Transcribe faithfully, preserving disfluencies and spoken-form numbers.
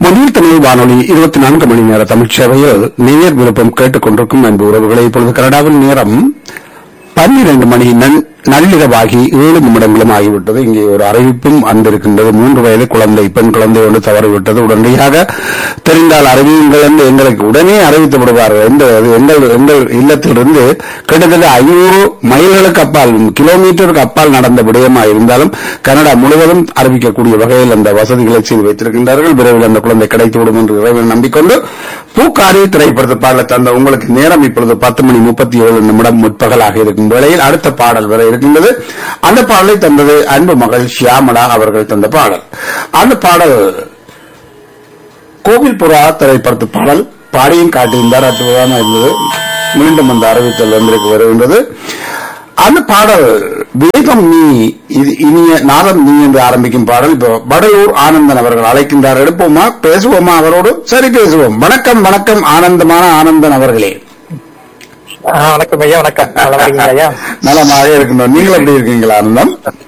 மொழியில் தமிழ் வானொலி இருபத்தி நான்கு மணி நேர தமிழ் சேவையில் நேயர் விருப்பம் கேட்டுக் கொண்டிருக்கும் அன்பு உறவுகளை இப்பொழுது கனடாவில் நேரம் பன்னிரண்டு மணி நள்ளிரவாகி ஏழு நிமிடங்களும் ஆகிவிட்டது. இங்கே ஒரு அறிவிப்பும் அன்றிருக்கின்றது. மூன்று வயது குழந்தை, பெண் குழந்தை ஒன்று தவறிவிட்டது. உடனடியாக தெரிந்தால் அறிவியுங்கள் என்று எங்களுக்கு உடனே அறிவித்து விடுவார்கள். எங்கள் எங்கள் இல்லத்திலிருந்து கிட்டத்தட்ட ஐநூறு மைல்களுக்கு அப்பால், கிலோமீட்டருக்கு அப்பால் நடந்த விடயமா இருந்தாலும் கனடா முழுவதும் அறிவிக்கக்கூடிய வகையில் அந்த வசதிகளை செய்து வைத்திருக்கின்றார்கள். விரைவில் அந்த குழந்தை கிடைத்துவிடும் என்று இறைவன் நம்பிக்கொண்டு பூக்காரி திரைப்படத்தை பாடல தந்த உங்களுக்கு நேரம் இப்பொழுது பத்து மணி முப்பத்தி ஏழு நிமிடம் முற்பகலாக இருக்கும் வேளையில் அடுத்த பாடல் வரை இருக்கின்றது. அந்த பாடலை தந்தது அன்பு மகள் ஷியாமலா அவர்கள் தந்த பாடல். அந்த பாடல் கோவில் புறா திரைப்படத்து பாடல் பாடியும் காட்டியிருந்தார். அற்புதமாக இருந்தது. மீண்டும் அந்த அறிவித்தல் வந்திருக்கு வருகின்றது. அந்த பாடல் வேகம் நீ இனிய நாதம் நீ என்று ஆரம்பிக்கும் பாடல். இப்போ வடலூர் ஆனந்தன் அவர்கள் அழைக்கின்றார். எடுப்போமா, பேசுவோமா அவரோடு? சரி, பேசுவோம். வணக்கம் வணக்கம் ஆனந்தமான ஆனந்தன் அவர்களே. வணக்கம் ஐயா. வணக்கம். ஐயா நலமாக இருக்கின்றோம். நீங்கள் எப்படி இருக்கீங்களா ஆனந்தம்?